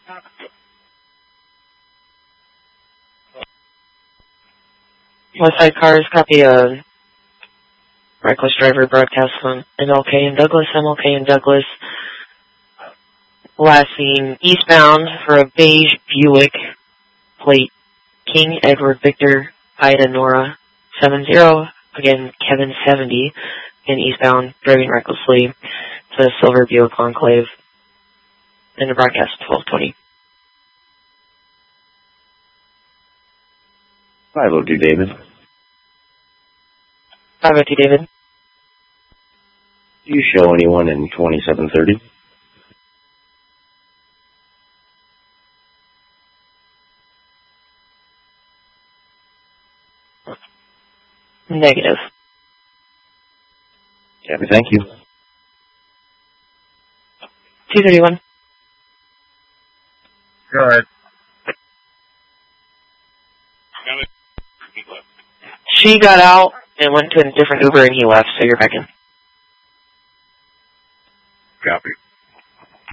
Westside Cars, copy reckless driver broadcast on MLK and Douglas. MLK and Douglas. Last seen eastbound for a beige Buick, plate King Edward Victor Ida Nora 70. Again, Kevin 70. And eastbound, driving recklessly. It's a silver Buick Enclave. And the broadcast 1220. 502 David. 502 David. Do you show anyone in 2730? Negative. Copy, thank you. 231. Go ahead. She got out and went to a different Uber and he left, so you're back in. Copy.